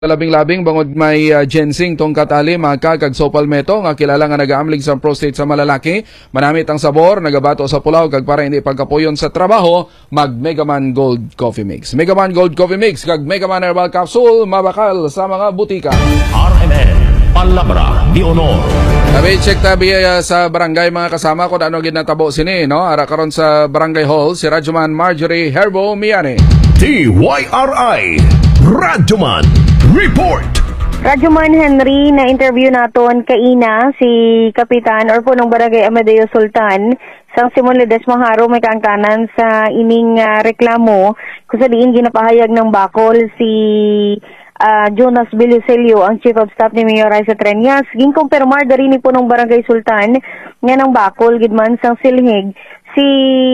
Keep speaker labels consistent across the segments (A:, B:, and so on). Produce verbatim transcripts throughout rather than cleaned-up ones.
A: Labing-labing bangod may uh, ginseng tong katali maka kag sopalmeto nga kilala nga nagaamlig sa prostate sa malalaki. Manamit ang sabor, nagabato sa pulaw kag para hindi pagkapuyon sa trabaho, mag Megaman Gold Coffee Mix. Megaman Gold Coffee Mix kag Megaman Herbal Capsule mabakal sa mga butika.
B: R M N Palabra di Honor.
A: Tabi check tabi uh, sa barangay mga kasama ko ano gid natabo sini no. Ara karon sa Barangay Hall si Radyoman Marjorie Herbo Miani.
B: T Y R I Radyoman Report.
C: Radyoman Henry, na interview naton kaina si Kapitan or punong Barangay Amadeo Sultan sang Simon Ledesma Haro may kaangtanan sa ining uh, reklamo kung sa diin ginapahayag ng bakol si uh, Jonas Bilicelio, ang Chief of Staff ni Mayor Raisa Treñas. Ginkumpirmar dari ni punong Barangay Sultan nga ng bakol gidman sang silhig si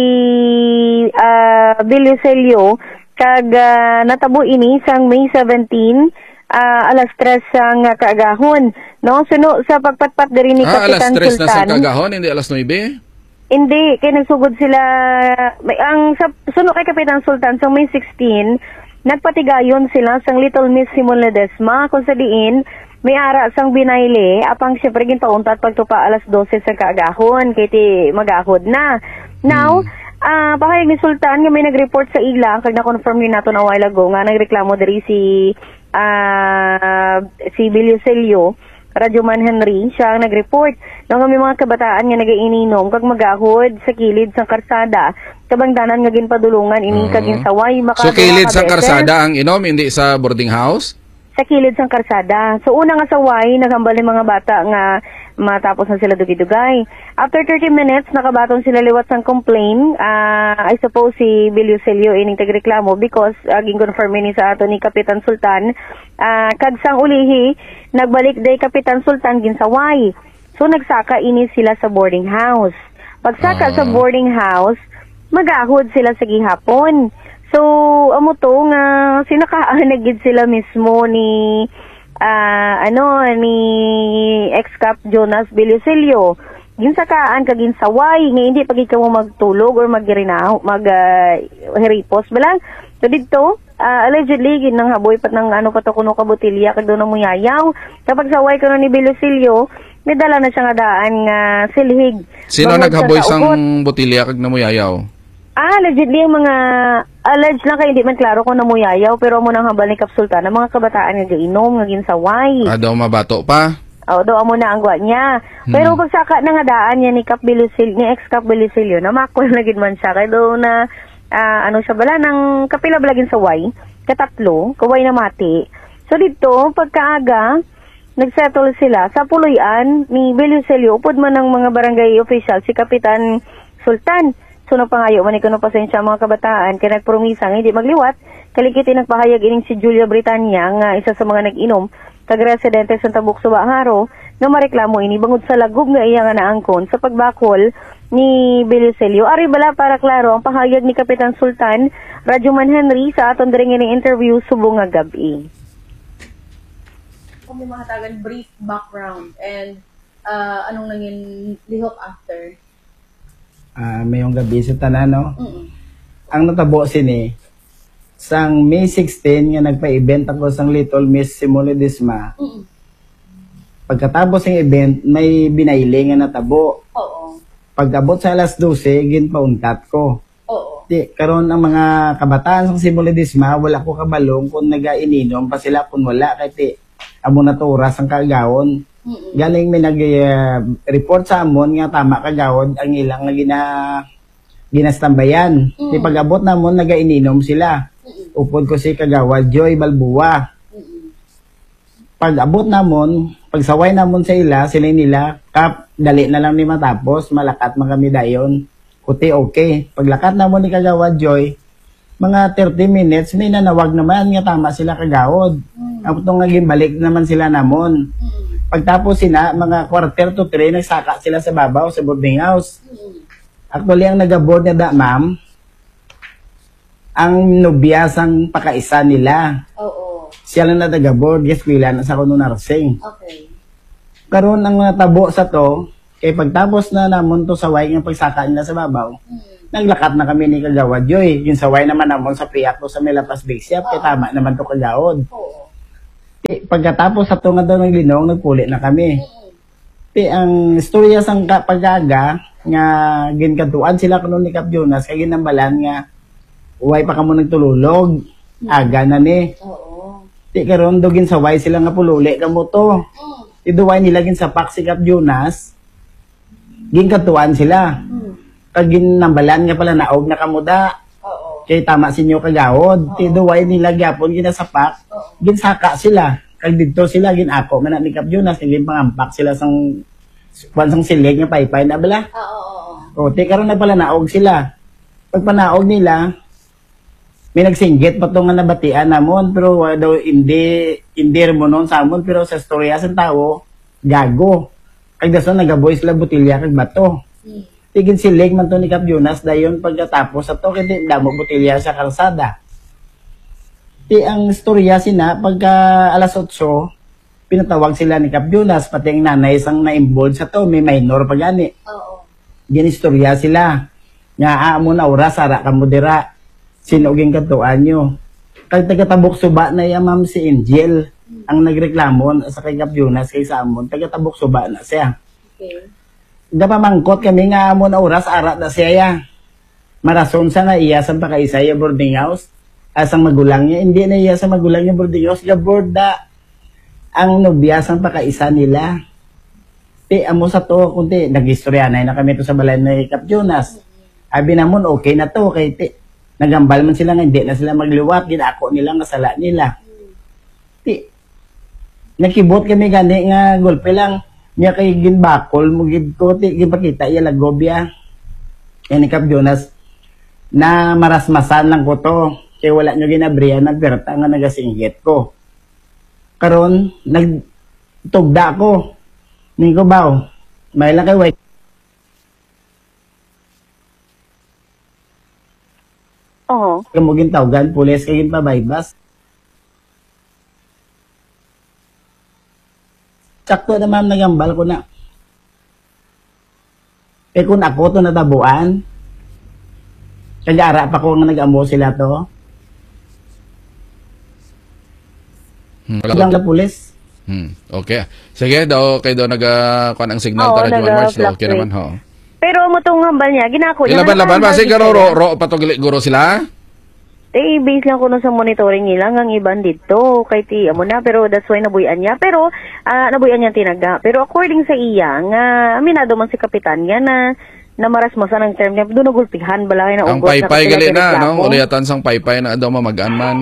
C: uh, Bilicelio kag uh, natabo ini sang May seventeenth uh, alas tres sang uh, kaagahon no suno sa pagpatpat diri ni
A: ah,
C: Kapitan
A: alas tres
C: Sultan.
A: Na sa kaagahon hindi alas nuebe?
C: Hindi kay nagsugod sila may, ang sa suno kay Kapitan Sultan sang May sixteen nagpatigayon sila sang Little Miss Simon Ledesma kung sa diin may ara sang binayle apang syempre gintauntat pagtupa alas dose sa kaagahon kay ti magahod na now hmm. Ah, uh, pahayag ni Sultan nga may nag-report sa ila kag na-confirm ni nato na while ago nga nagreklamo diri si ah uh, si Bilicelio, Radyoman Henry, siya ang nag-report nga may mga kabataan nga nagaininom kag magahod sa kilid sa karsada kabangdanan nga ginpadulungan ini kag ginsaway maka.
A: So kilid sa karsada ang inom hindi sa boarding house?
C: Sa kilid sang karsada. So una nga saway nagambal ni mga bata nga matapos na sila dugidugay. After thirty minutes nakabaton sila liwat sang complain. Uh, I suppose si Bilicelio ining tagreklamo because uh, ginconfirm ni sa ato ni Kapitan Sultan uh, kag sang ulihi nagbalik day Kapitan Sultan ginsaway. So nagsaka ini sila sa boarding house. Pagsaka uh. sa boarding house magahod sila sa gihapon. So, amo to nga sinakaan na gid sila mismo ni uh, ano ni ex-cap Jonas Bilicelio. Ginsakaan kag ginsaway nga hindi pag ikaw magtulog or magrinaw, mag uh, heripos balang. So dito, uh, allegedly ginang haboy pat ng ano pa to kuno ka botilya kag do na muyayaw. Kapag saway kuno ni Bilicelio, medala na siya nga daan nga silhig.
A: Sino naghaboy sang botilya kag namuyayaw?
C: Ah, allegedly yung mga, alleged lang kayo, hindi man klaro kung namuyayaw, pero mo nang habal ni Kap Sultan, ang mga kabataan nga gainom, nga ginsaway.
A: Ah, daw mabato pa?
C: Oo, daw mo na ang gwa niya. Hmm. Pero pagsaka na nga daan niya ni Kap Bilicelio, ni ex-Kap Bilicelio, na makul na gid man siya, kaya daw na, uh, ano siya bala, ng kapila balagin saway, katatlo, kaway na mati. So dito, pagkaaga, nagsettle sila sa puluyan ni Bilicelio, upod man ng mga barangay official, si Kapitan Sultan. So napangayo man ikuno pasensya mga kabataan kay nagpromisa nga hindi magliwat kalikiti nagpahayag ining si Julia Britania nga isa sa mga nag-inom kag residente sa Tabuk Suba Haro nga mareklamo ini bangod sa lagub nga iya nga naangkon sa pagbakol ni Bilicelio. Ari bala para klaro ang pahayag ni Kapitan Sultan Radyoman Henry sa aton diri nga interview subong nga gabi.
D: Kung mahatagan brief background and uh, anong nangin lihok after.
E: Uh, mayong gabi sa tanan, no?
D: Mm-mm.
E: Ang natabo sini, sang May sixteen, nga nagpa-event ako sang Little Miss Simon Ledesma.
D: Mm-mm.
E: Pagkatapos ng event, may binayli nga natabo.
D: Oo.
E: Pagkabot sa alas dose, ginpauntat ko.
D: Oo.
E: Di, karon ang mga kabataan sang Simon Ledesma, wala ko kabalong kung nag-aininom pa sila kung wala. Kaya ti, amo na to oras ang kagawon. Mm-mm. Galing may nag-report uh, sa amon nga tama kagawad ang ilang nga gina ginastambayan. Di pag-abot namon nagaininom sila. Mm-mm. Upod ko si kagawad Joy Balbua. Mm-mm. Pag-abot namon, pagsaway namon sa ila, sila nila kap dali na lang ni matapos, malakat man kami dayon. Kuti okay. Paglakat namon ni kagawad Joy, mga thirty minutes may nanawag naman nga tama sila kagawad. Mm. Apto nga gimbalik naman sila namon. Mm. Pagtapos sina, mga quarter to three, nagsaka sila sa babaw, sa boarding house. Actually, ang nag-aboard na da, ma'am, ang nobyasang pakaisa nila.
D: Oo.
E: Siya lang na nag-aboard, yes, pila na sa kuno nursing.
D: Okay.
E: Karon ang natabo sa to, kay pagtapos na namon to saway ng pagsaka nila sa babaw, mm. naglakat na kami ni Kagawad Joy. Yung saway naman namon sa priyak to sa Melapas Big Shop, kaya tama naman to Kagawad.
D: Oo.
E: Ti, pagkatapos sa tunga daw ng linong, nagpuli na kami. Ti, ang istorya sang ka- pagaga, nga ginkaduan sila kuno ni Kap Jonas, kay ginambalan nga, uway pa kamo nagtululog, aga na ni.
D: Oo.
E: Ti, karon dugin sa way sila nga pululi kamo to. Ti, duway nila gin sa pak si Kap Jonas, ginkaduan sila.
D: Hmm.
E: Kag ginambalan nga pala naog na kamuda.
D: Oo.
E: Kay tama sinyo kagawod. Ti, duway nila gyapon ginasapak, ginsaka sila. Kag dito sila ginako man ni Kap Jonas, gin pangampak sila sang kwan sang silig nga paypay na bala.
D: Oo, oo, oo.
E: O, ti karon na pala naog sila. Pag panaog nila, may nagsinggit pa to nga nabatian namon, pero uh, daw hindi hindi mo noon sa amon, pero sa storya sa tao gago. Kag daso nagaboy sila botilya kag bato.
D: Hmm.
E: Tigin silig man to ni Kap Jonas dayon pagkatapos sa to kay damo botilya sa kalsada. Ti ang storya sina pagka alas otso, pinatawag sila ni Kap Jonas, pati ang nanay sang na-involved sa to, may minor pa gani.
D: Oo.
E: Ginistorya sila. Nga amo na oras, ara ka mo dira. Sinuging katuan nyo. Kag taga-tabok suba na ya ma'am si Angel, ang nagreklamo sa kay Kap Jonas kay Samon, taga-tabok suba na siya.
D: Okay.
E: Gapamangkot kami nga amo na oras, ara na siya ya. Marason sa nga iya sa pakaisa ya boarding house. Asang magulang niya, hindi na iya sa magulang niya boarding house, gaborda ang nobyasang pakaisa nila. Ti, amo sa to, kundi, nag-istorya na kami to sa balay ni Kap Jonas. Abi namon, okay na to, kay ti, nagambal man sila nga, hindi na sila magliwat, ginako nila, ngasala nila. Ti, nakibot kami gani nga, gulpe lang, niya kay ginbakol, mugid ko, ti, gipakita, iya lagobya. Yan ni Kap Jonas, na marasmasan lang ko to, kaya wala nyo ginabriyan, nagperta nga nagasinggit ko. Karon nagtugda ko. Ning ko baw. May lang kay white.
C: Oo.
E: Kamugin tawgan pulis kay gin pabaybas. Sakto na ma'am nagambal ko na. Eh kung ako to natabuan, kaya ara pa ko nga nag-amo sila to.
A: Hmm,
E: Hanggang na pulis.
A: Hmm, okay. Sige, daw kay daw naga kuan ang signal
C: Oo,
A: tara Juan March daw. Okay
C: naga-fluctuate.
A: naman ho.
C: Pero mo tong hambal niya, ginako niya.
A: Ilaban-laban ba sige ro ro, ro patugli guro sila?
C: Eh, base lang ko nun sa monitoring nila, ang iban dito, kay ti, amo na, pero that's why nabuyan niya. Pero, ah, nabuyan niya tinaga. Pero according sa iya, nga, aminado man si Kapitan niya na, na marasmasan ang term niya, doon nagulpihan, balay na
A: Ang
C: ugot.
A: paypay gali na, no? Uliatan sang paypay na daw mamagaan man.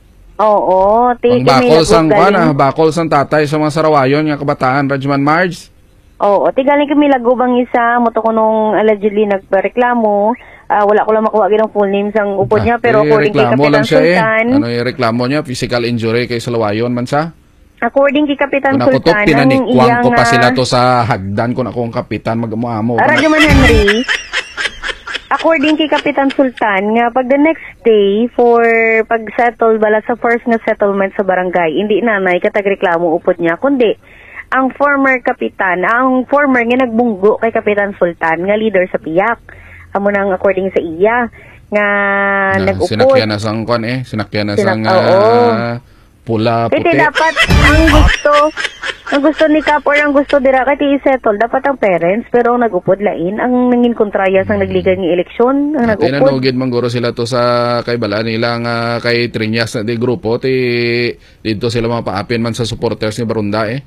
C: Oo, ti,
A: Ang bakol sang kuan ah, bakol sang tatay sa mga sarawayon nga kabataan, Rajman Marge.
C: Oo, ti galing kami lagubang isa, mo to ko nung allegedly nagpareklamo. Ah, wala ko lang makuha ginang full name sang upod niya, pero
A: Eh,
C: according kay
A: reklamo
C: Kapitan
A: lang siya
C: Sultan,
A: eh. Ano yung reklamo niya? Physical injury kay salawayon man sa?
C: according kay Kapitan
A: Kung ako to,
C: Sultan, ang
A: pinanikwang
C: iyang
A: ko pa
C: ah,
A: sila to sa hagdan kung akong kapitan mag-amo-amo.
C: Radyo man Henry, according kay Kapitan Sultan, nga pag the next day for pag-settle bala sa first nga settlement sa barangay, hindi nanay katagreklamo upod niya, kundi ang former kapitan, ang former nga nagbunggo kay Kapitan Sultan, nga leader sa piyak. Amo nang according sa iya, nga
A: Na,
C: nag-upod.
A: sinakyan na sang kwan eh. Sinakyan na
C: Sinak-
A: sang
C: oo.
A: ah, pula,
C: Kasi
A: puti.
C: dapat ang gusto, ang gusto ni Kap or ang gusto dira kay i-settle, dapat ang parents, pero ang nag-upod lain, ang nangin kontraya sang nagligay ng eleksyon, ang nag-upod.
A: Tinanugid man guro sila to sa kay bala nila nga kay Triñas na di grupo ti dito sila mga paapin man sa supporters ni Barunda eh.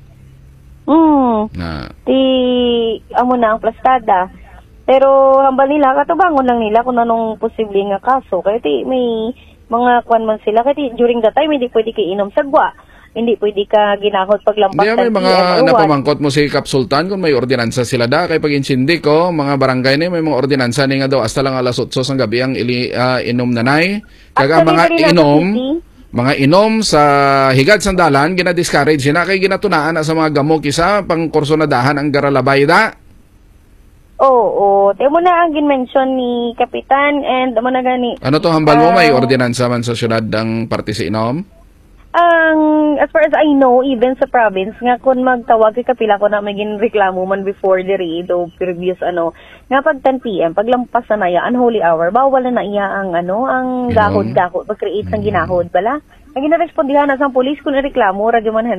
C: Mm.
A: Na
C: Ti, amo na ang plastada. Pero hambal nila, katubangon lang nila kung anong posible nga kaso. Kaya ti, may mga kwan man sila. Kaya ti, during that time, hindi pwede ka inom sagwa. Hindi pwede ka ginahod paglampas
A: Hindi may
C: ng
A: mga
C: P M or what.
A: napamangkot mo si Kap Sultan kung may ordinansa sila da kay pag insindi ko mga barangay ni may mga ordinansa ni nga daw hasta lang alas otso sang gabi ang ili, ah, inom nanay kag ang
C: Actually,
A: mga
C: kanina sa
A: inom
C: city,
A: mga inom sa higad sandalan gina-discourage na kay ginatunaan na sa mga gamo kisa pang kurso na dahan ang garalabay da.
C: Oo, oh, mo na ang ginmention ni Kapitan and amo na gani.
A: Ano to hambal mo
C: Ah.
A: may ordinansa man sa syudad ang parte sa inom?
C: Ang, as far as I know, even sa province, nga kung magtawag kay kapila ko na may ginreklamo man before the raid o previous ano, nga pag ten p m, paglampas na na iya, unholy hour, bawal na na iya ang ano, ang
A: Inom?
C: gahod-gahod, pag-create ng ginahod, bala? Ang ginarespondihan na sa polis kung reklamo, radyo man